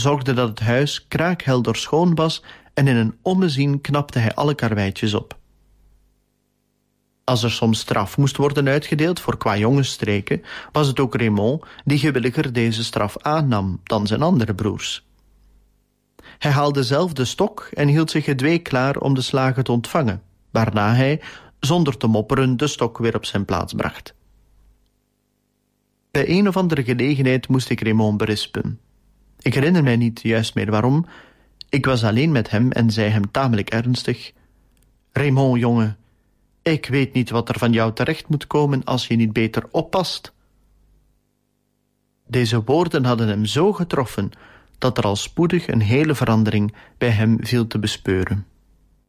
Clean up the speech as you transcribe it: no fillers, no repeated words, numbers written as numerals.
zorgde dat het huis kraakhelder schoon was en in een ommezien knapte hij alle karweitjes op. Als er soms straf moest worden uitgedeeld voor kwajongensstreken, was het ook Raymond die gewilliger deze straf aannam dan zijn andere broers. Hij haalde zelf de stok en hield zich gedwee klaar om de slagen te ontvangen, waarna hij, zonder te mopperen, de stok weer op zijn plaats bracht. Bij een of andere gelegenheid moest ik Raymond berispen. Ik herinner mij niet juist meer waarom. Ik was alleen met hem en zei hem tamelijk ernstig: Raymond, jongen, ik weet niet wat er van jou terecht moet komen als je niet beter oppast. Deze woorden hadden hem zo getroffen dat er al spoedig een hele verandering bij hem viel te bespeuren.